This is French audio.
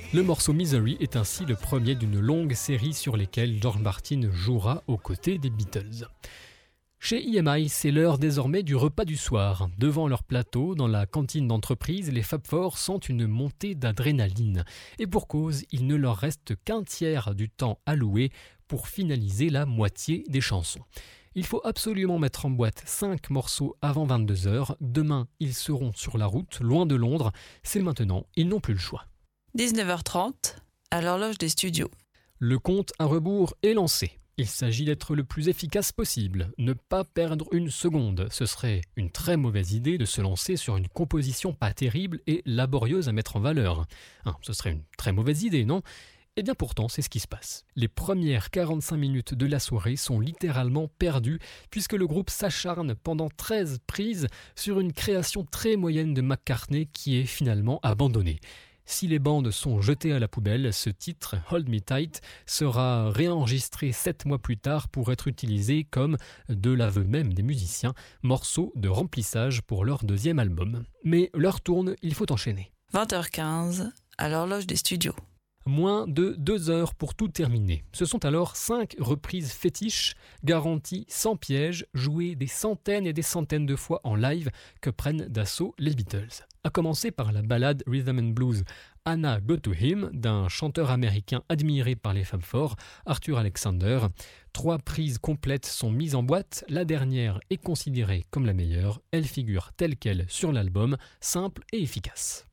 Le morceau Misery est ainsi le premier d'une longue série sur lesquelles George Martin jouera aux côtés des Beatles. Chez EMI, c'est l'heure désormais du repas du soir. Devant leur plateau, dans la cantine d'entreprise, les Fab Four sentent une montée d'adrénaline. Et pour cause, il ne leur reste qu'un tiers du temps alloué pour finaliser la moitié des chansons. Il faut absolument mettre en boîte 5 morceaux avant 22h. Demain, ils seront sur la route, loin de Londres. C'est maintenant, ils n'ont plus le choix. 19h30, à l'horloge des studios. Le compte à rebours est lancé. Il s'agit d'être le plus efficace possible, ne pas perdre une seconde. Ce serait une très mauvaise idée de se lancer sur une composition pas terrible et laborieuse à mettre en valeur. Ce serait une très mauvaise idée, non ? Eh bien pourtant, c'est ce qui se passe. Les premières 45 minutes de la soirée sont littéralement perdues puisque le groupe s'acharne pendant 13 prises sur une création très moyenne de McCartney qui est finalement abandonnée. Si les bandes sont jetées à la poubelle, ce titre, Hold Me Tight, sera réenregistré 7 mois plus tard pour être utilisé comme, de l'aveu même des musiciens, morceau de remplissage pour leur deuxième album. Mais l'heure tourne, il faut enchaîner. 20h15, à l'horloge des studios. Moins de 2 heures pour tout terminer. Ce sont alors 5 reprises fétiches, garanties sans piège, jouées des centaines et des centaines de fois en live que prennent d'assaut les Beatles. À commencer par la ballade Rhythm and Blues Anna Go to Him d'un chanteur américain admiré par les Fab Four, Arthur Alexander. 3 prises complètes sont mises en boîte, la dernière est considérée comme la meilleure, elle figure telle quelle sur l'album, simple et efficace.